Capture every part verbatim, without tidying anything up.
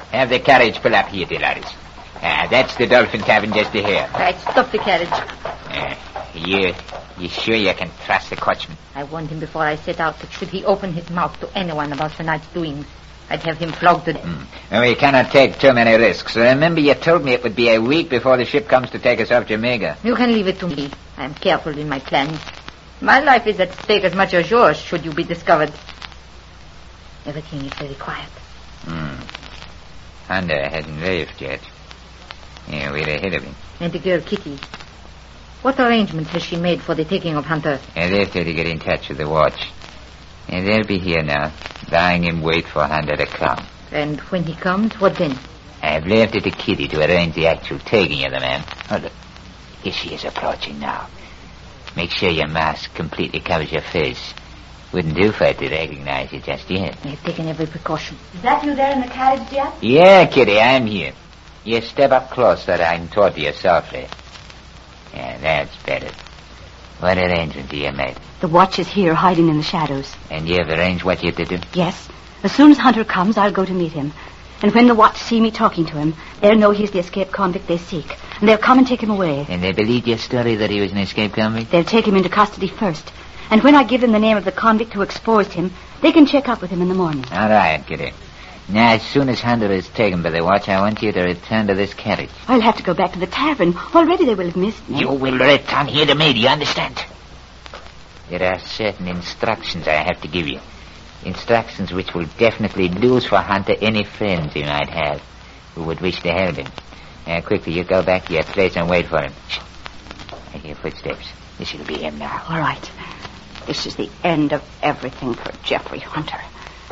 Have the carriage pull up here, Dolores. Ah, that's the Dolphin Tavern just here. Right, stop the carriage. Uh, you, you sure you can trust the coachman? I warned him before I set out that should he open his mouth to anyone about tonight's doings, I'd have him flogged to death. Mm. And we cannot take too many risks. Remember, you told me it would be a week before the ship comes to take us off Jamaica. You can leave it to me. I am careful in my plans. My life is at stake as much as yours, should you be discovered. Everything is very quiet. Hmm. Hunter hadn't left yet. Yeah, we're ahead of him. And the girl, Kitty. What arrangements has she made for the taking of Hunter? I left her to get in touch with the watch. And they'll be here now, lying in wait for Hunter to come. And when he comes, what then? I've left it to Kitty to arrange the actual taking of the man. Oh, look. Here she is approaching now. Make sure your mask completely covers your face. Wouldn't do for her to recognize you just yet. I've taken every precaution. Is that you there in the carriage, Jack? Yeah, Kitty, I'm here. You step up close so that I can talk to you softly. Yeah, that's better. What arrangement do you make? The watch is here, hiding in the shadows. And you've arranged what you're to do? Yes. As soon as Hunter comes, I'll go to meet him. And when the watch see me talking to him, they'll know he's the escaped convict they seek. And they'll come and take him away. And they believe your story that he was an escaped convict? They'll take him into custody first. And when I give them the name of the convict who exposed him, they can check up with him in the morning. All right, Kitty. Now, as soon as Hunter is taken by the watch, I want you to return to this carriage. I'll have to go back to the tavern. Already they will have missed me. You will return here to me, do you understand? There are certain instructions I have to give you. Instructions which will definitely lose for Hunter any friends he might have who would wish to help him. Now, quickly, you go back to your place and wait for him. Shh. I hear footsteps. This will be him now. All right. This is the end of everything for Jeffrey Hunter.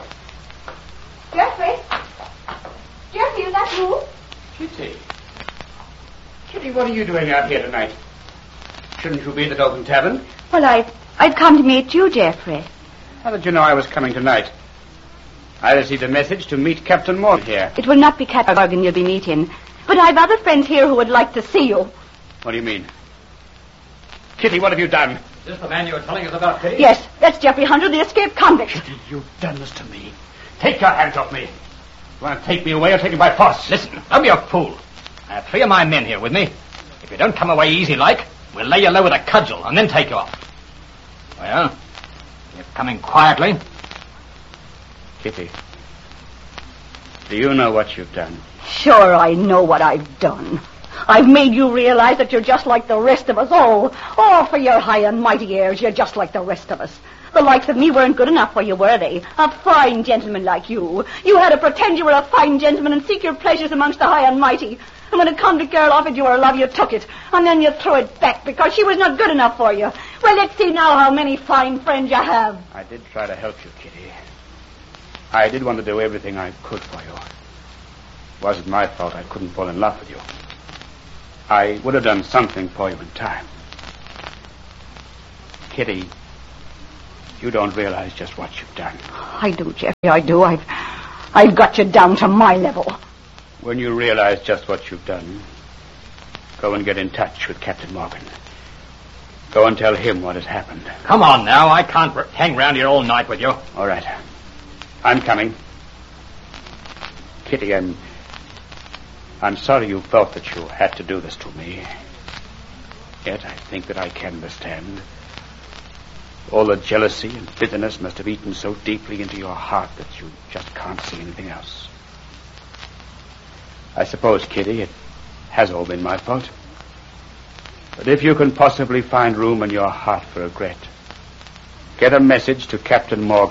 Jeffrey? Jeffrey, is that you? Kitty. Kitty, what are you doing out here tonight? Shouldn't you be at the Dolphin Tavern? Well, I, I've come to meet you, Jeffrey. How did you know I was coming tonight? I received a message to meet Captain Morgan here. It will not be Captain Morgan you'll be meeting. But I've other friends here who would like to see you. What do you mean? Kitty, what have you done? Is this the man you were telling us about, Kitty? Yes, that's Jeffrey Hunter, the escaped convict. Kitty, you've done this to me. Take your hands off me. You want to take me away or take me by force? Listen, don't be a fool. I have three of my men here with me. If you don't come away easy like, we'll lay you low with a cudgel and then take you off. Well, you're coming quietly. Kitty, do you know what you've done? Sure, I know what I've done. I've made you realize that you're just like the rest of us all. Oh, for your high and mighty airs, you're just like the rest of us. The likes of me weren't good enough for you, were they? A fine gentleman like you. You had to pretend you were a fine gentleman and seek your pleasures amongst the high and mighty. And when a convict girl offered you her love, you took it. And then you threw it back because she was not good enough for you. Well, let's see now how many fine friends you have. I did try to help you, Kitty. I did want to do everything I could for you. It wasn't my fault I couldn't fall in love with you. I would have done something for you in time. Kitty, you don't realize just what you've done. I do, Jeffrey, I do. I've, I've got you down to my level. When you realize just what you've done, go and get in touch with Captain Morgan. Go and tell him what has happened. Come on now, I can't r- hang around here all night with you. All right. I'm coming. Kitty, I'm... I'm sorry you felt that you had to do this to me. Yet I think that I can understand. All the jealousy and bitterness must have eaten so deeply into your heart that you just can't see anything else. I suppose, Kitty, it has all been my fault. But if you can possibly find room in your heart for regret, get a message to Captain Morgan